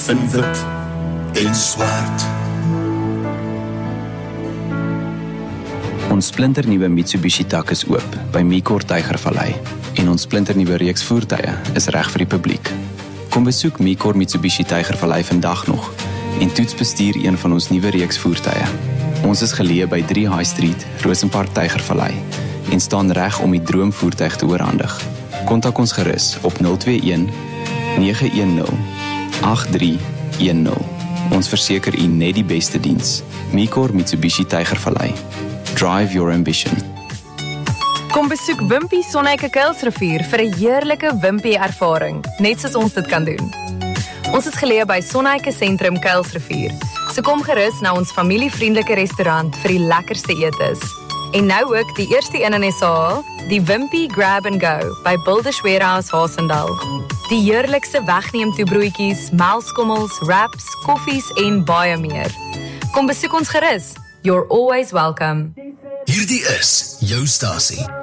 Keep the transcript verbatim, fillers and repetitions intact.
in wit en swart. Ons splinternuwe Mitsubishi tak is oop by Mekor Tygervallei en ons splinternuwe reeks voertuie is reg vir die publiek. Kom besoek Mekor Mitsubishi Tygervallei vandag nog en toets bestuur een van ons nuwe reeks voertuie. Ons is geleë by drie High Street, Rosenpark Tygervallei en staan reg om die droomvoertuig te oorhandig. Kontak ons gerus op nul twee een nege een nul agt drie een nul. Ons verseker u net die beste diens. Mekor Mitsubishi Tygervallei. Drive your ambition. Kom besoek Wimpy Sonneike Kuilsrivier vir 'n heerlike Wimpy ervaring, net soos ons dit kan doen. Ons is geleë by Sonneike Sentrum Kuilsrivier. So kom gerus na ons familievriendelike restaurant vir die lekkerste etes. En nou ook die eerste een in S A, die Wimpy Grab and Go by Builders Warehouse Haasendal. Die heerlikste wegneem toebroodjies, melkskommels, wraps, koffies en baie meer. Kom besoek ons gerus. You're always welcome. Hierdie is jou stasie.